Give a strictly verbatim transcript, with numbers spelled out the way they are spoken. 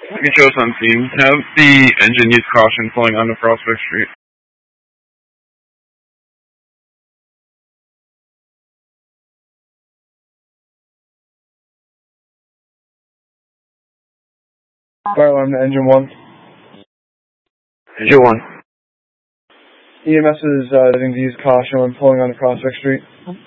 You can show us on scene. Have the engine use caution pulling onto Prospect Street. Fire alarm to engine one. Engine one. E M S is uh, letting to use caution when pulling onto Prospect Street.